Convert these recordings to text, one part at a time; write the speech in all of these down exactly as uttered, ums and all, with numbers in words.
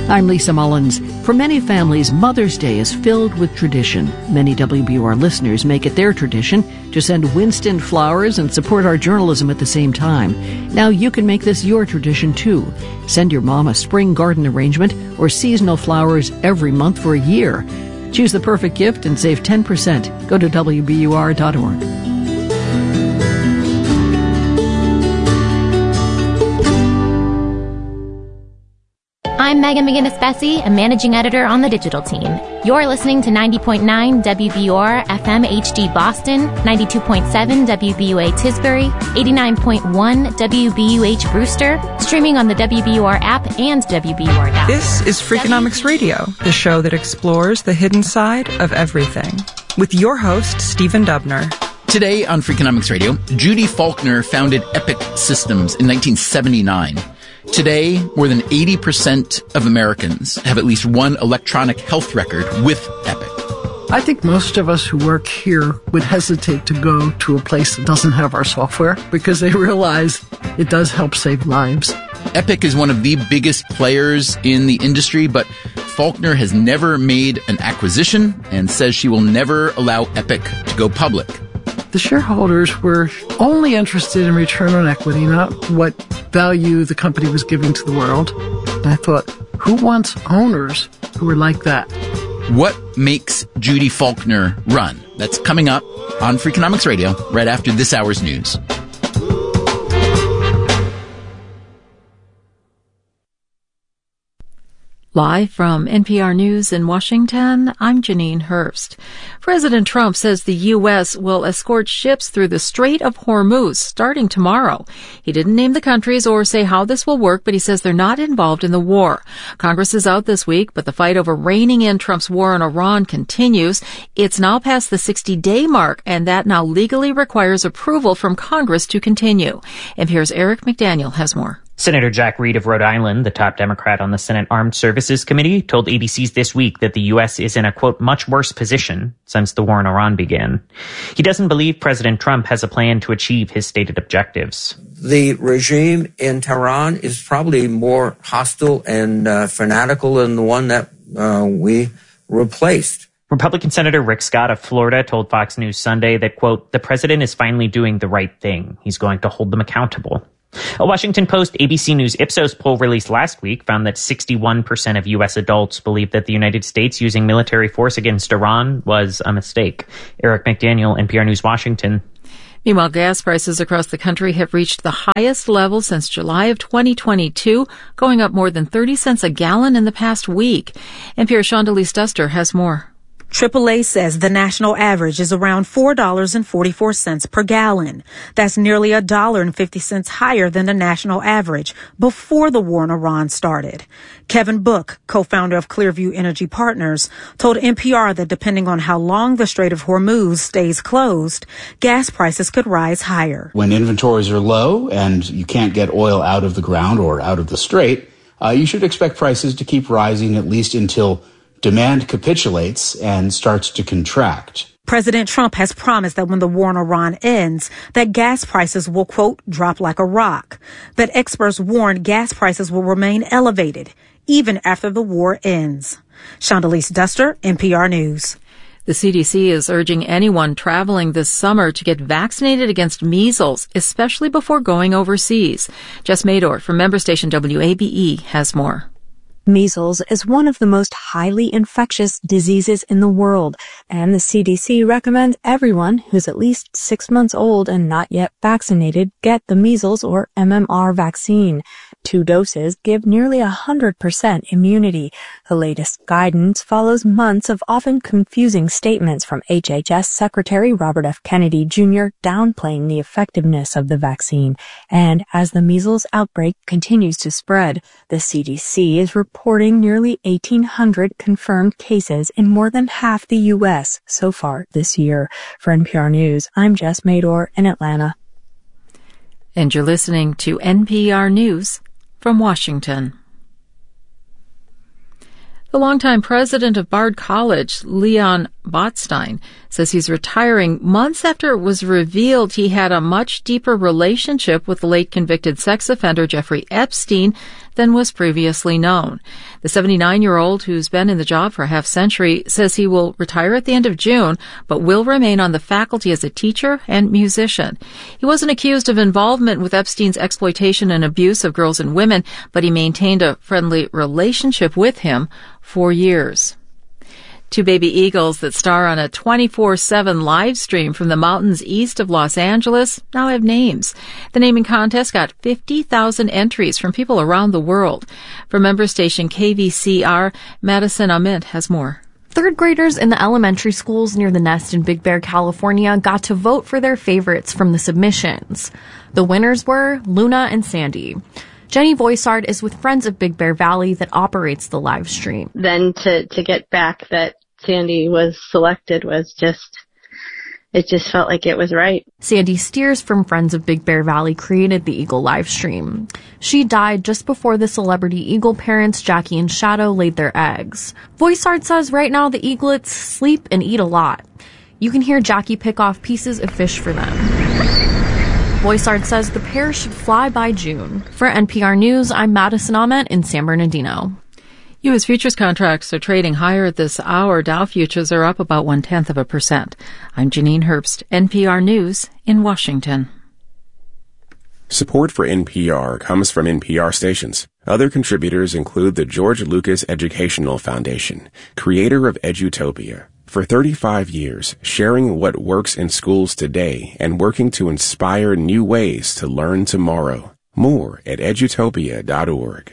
I'm Lisa Mullins. For many families, Mother's Day is filled with tradition. Many W B U R listeners make it their tradition to send Winston flowers and support our journalism at the same time. Now you can make this your tradition too. Send your mom a spring garden arrangement or seasonal flowers every month for a year. Choose the perfect gift and save ten percent. Go to W B U R dot org. I'm Megan McGinnis-Bessie, a managing editor on the digital team. You're listening to ninety point nine W B U R F M H D Boston, ninety-two point seven W B U A Tisbury, eighty-nine point one W B U H Brewster, streaming on the W B U R app and W B U R dot org. This is Freakonomics Radio, the show that explores the hidden side of everything, with your host, Stephen Dubner. Today on Freakonomics Radio, Judy Faulkner founded Epic Systems in nineteen seventy-nine. Today, more than eighty percent of Americans have at least one electronic health record with Epic. I think most of us who work here would hesitate to go to a place that doesn't have our software because they realize it does help save lives. Epic is one of the biggest players in the industry, but Faulkner has never made an acquisition and says she will never allow Epic to go public. The shareholders were only interested in return on equity, not what value the company was giving to the world. And I thought, who wants owners who are like that? What makes Judy Faulkner run? That's coming up on Freakonomics Radio right after this hour's news. Live from N P R News in Washington, I'm Janine Hurst. President Trump says the U S will escort ships through the Strait of Hormuz starting tomorrow. He didn't name the countries or say how this will work, but he says they're not involved in the war. Congress is out this week, but the fight over reining in Trump's war on Iran continues. It's now past the sixty-day mark, and that now legally requires approval from Congress to continue. N P R's Eric McDaniel has more. Senator Jack Reed of Rhode Island, the top Democrat on the Senate Armed Services Committee, told A B C's This Week that the U S is in a, quote, much worse position since the war in Iran began. He doesn't believe President Trump has a plan to achieve his stated objectives. The regime in Tehran is probably more hostile and uh, fanatical than the one that uh, we replaced. Republican Senator Rick Scott of Florida told Fox News Sunday that, quote, the president is finally doing the right thing. He's going to hold them accountable. A Washington Post A B C News Ipsos poll released last week found that sixty-one percent of U S adults believe that the United States using military force against Iran was a mistake. Eric McDaniel, N P R News, Washington. Meanwhile, gas prices across the country have reached the highest level since July of twenty twenty-two, going up more than thirty cents a gallon in the past week. N P R's Shondelise Duster has more. triple A says the national average is around four dollars and forty-four cents per gallon. That's nearly a dollar and fifty cents higher than the national average before the war in Iran started. Kevin Book, co-founder of Clearview Energy Partners, told N P R that depending on how long the Strait of Hormuz stays closed, gas prices could rise higher. When inventories are low and you can't get oil out of the ground or out of the strait, uh, you should expect prices to keep rising at least until demand capitulates and starts to contract. President Trump has promised that when the war in Iran ends, that gas prices will, quote, drop like a rock. But experts warn gas prices will remain elevated even after the war ends. Shondelise Duster, N P R News. The C D C is urging anyone traveling this summer to get vaccinated against measles, especially before going overseas. Jess Mador from member station W A B E has more. Measles is one of the most highly infectious diseases in the world, and the C D C recommends everyone who's at least six months old and not yet vaccinated get the measles or M M R vaccine. Two doses give nearly one hundred percent immunity. The latest guidance follows months of often confusing statements from H H S Secretary Robert F. Kennedy Junior downplaying the effectiveness of the vaccine. And as the measles outbreak continues to spread, the C D C is reporting nearly eighteen hundred confirmed cases in more than half the U S so far this year. For N P R News, I'm Jess Mador in Atlanta. And you're listening to N P R News from Washington. The longtime president of Bard College, Leon Botstein says he's retiring months after it was revealed he had a much deeper relationship with the late convicted sex offender Jeffrey Epstein than was previously known. The seventy-nine-year-old, who's been in the job for a half century, says he will retire at the end of June, but will remain on the faculty as a teacher and musician. He wasn't accused of involvement with Epstein's exploitation and abuse of girls and women, but he maintained a friendly relationship with him for years. Two baby eagles that star on a twenty-four seven live stream from the mountains east of Los Angeles now have names. The naming contest got fifty thousand entries from people around the world. For member station K V C R, Madison Ament has more. Third graders in the elementary schools near the Nest in Big Bear, California got to vote for their favorites from the submissions. The winners were Luna and Sandy. Jenny Voisard is with Friends of Big Bear Valley that operates the live stream. Then to, to get back that Sandy was selected was just, it just felt like it was right. Sandy Steers from Friends of Big Bear Valley created the Eagle live stream. She died just before the celebrity eagle parents Jackie and Shadow laid their eggs. Voisard says right now the eaglets sleep and eat a lot. You can hear Jackie pick off pieces of fish for them. Voisard says the pair should fly by June. For N P R News, I'm Madison Ament in San Bernardino. U S futures contracts are trading higher at this hour. Dow futures are up about one-tenth of a percent. I'm Janine Herbst, N P R News in Washington. Support for N P R comes from N P R stations. Other contributors include the George Lucas Educational Foundation, creator of Edutopia. For thirty-five years, sharing what works in schools today and working to inspire new ways to learn tomorrow. More at edutopia dot org.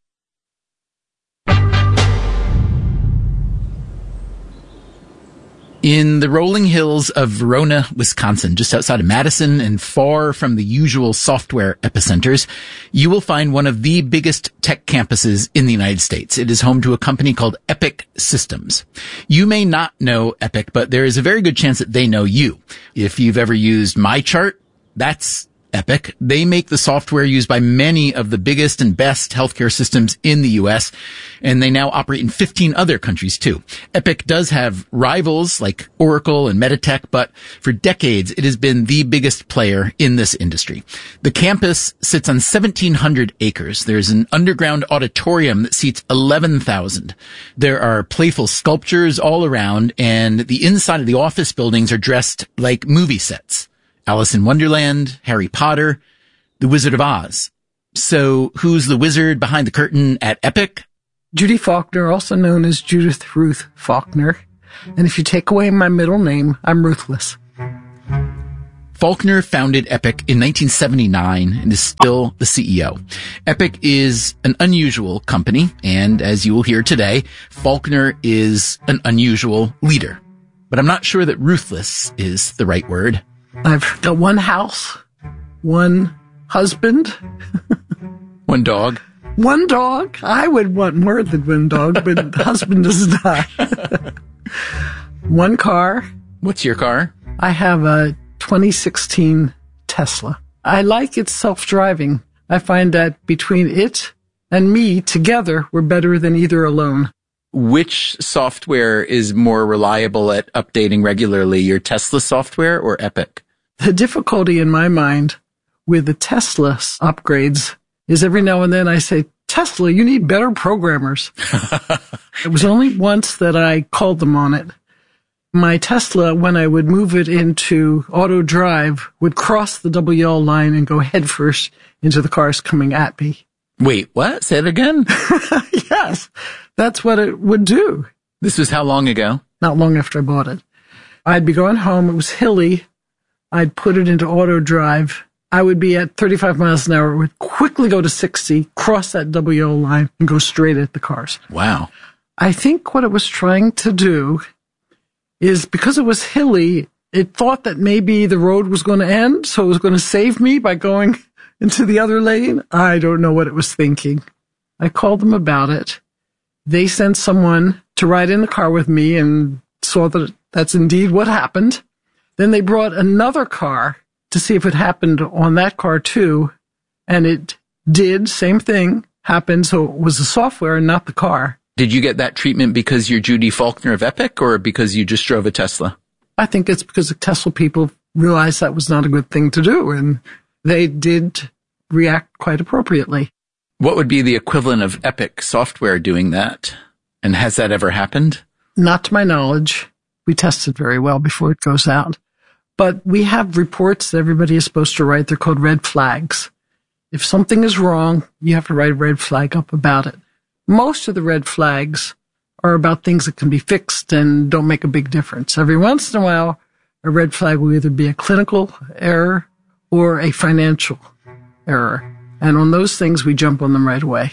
In the rolling hills of Verona, Wisconsin, just outside of Madison and far from the usual software epicenters, you will find one of the biggest tech campuses in the United States. It is home to a company called Epic Systems. You may not know Epic, but there is a very good chance that they know you. If you've ever used MyChart, that's Epic. They make the software used by many of the biggest and best healthcare systems in the U S, and they now operate in fifteen other countries too. Epic does have rivals like Oracle and Meditech, but for decades it has been the biggest player in this industry. The campus sits on seventeen hundred acres. There's an underground auditorium that seats eleven thousand. There are playful sculptures all around, and the inside of the office buildings are dressed like movie sets. Alice in Wonderland, Harry Potter, The Wizard of Oz. So who's the wizard behind the curtain at Epic? Judy Faulkner, also known as Judith Ruth Faulkner. And if you take away my middle name, I'm ruthless. Faulkner founded Epic in nineteen seventy-nine and is still the C E O. Epic is an unusual company, and as you will hear today, Faulkner is an unusual leader. But I'm not sure that ruthless is the right word. I've got one house, one husband. One dog. One dog. I would want more than one dog, but the husband does not. One car. What's your car? I have a twenty sixteen Tesla. I like its self-driving. I find that between it and me together, we're better than either alone. Which software is more reliable at updating regularly, your Tesla software or Epic? The difficulty in my mind with the Tesla upgrades is every now and then I say, Tesla, you need better programmers. It was only once that I called them on it. My Tesla, when I would move it into auto drive, would cross the W L line and go headfirst into the cars coming at me. Wait, what? Say it again? Yes, that's what it would do. This was how long ago? Not long after I bought it. I'd be going home. It was hilly. I'd put it into auto drive. I would be at thirty-five miles an hour. It would quickly go to sixty, cross that W L line, and go straight at the cars. Wow. I think what it was trying to do is because it was hilly, it thought that maybe the road was going to end, so it was going to save me by going into the other lane. I don't know what it was thinking. I called them about it. They sent someone to ride in the car with me and saw that that's indeed what happened. Then they brought another car to see if it happened on that car too. And it did, same thing happened. So it was the software and not the car. Did you get that treatment because you're Judy Faulkner of Epic or because you just drove a Tesla? I think it's because the Tesla people realized that was not a good thing to do, and they did react quite appropriately. What would be the equivalent of Epic software doing that? And has that ever happened? Not to my knowledge. We test it very well before it goes out. But we have reports that everybody is supposed to write. They're called red flags. If something is wrong, you have to write a red flag up about it. Most of the red flags are about things that can be fixed and don't make a big difference. Every once in a while, a red flag will either be a clinical error or a financial error. And on those things, we jump on them right away.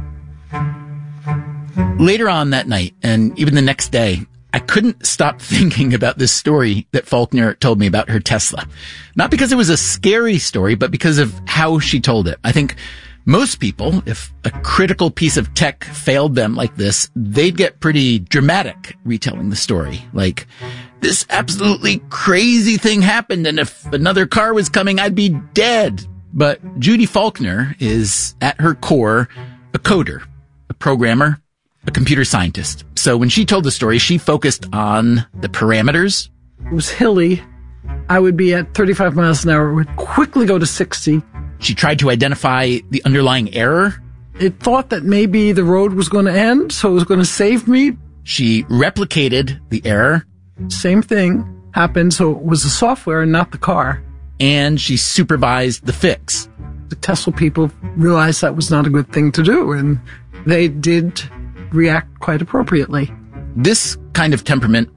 Later on that night, and even the next day, I couldn't stop thinking about this story that Faulkner told me about her Tesla. Not because it was a scary story, but because of how she told it. I think most people, if a critical piece of tech failed them like this, they'd get pretty dramatic retelling the story. Like, this absolutely crazy thing happened, and if another car was coming, I'd be dead. But Judy Faulkner is, at her core, a coder, a programmer, a computer scientist. So when she told the story, she focused on the parameters. It was hilly. I would be at thirty-five miles an hour. It would quickly go to sixty. She tried to identify the underlying error. It thought that maybe the road was going to end, so it was going to save me. She replicated the error. Same thing happened, so it was the software and not the car. And she supervised the fix. The Tesla people realized that was not a good thing to do, and they did react quite appropriately. This kind of temperament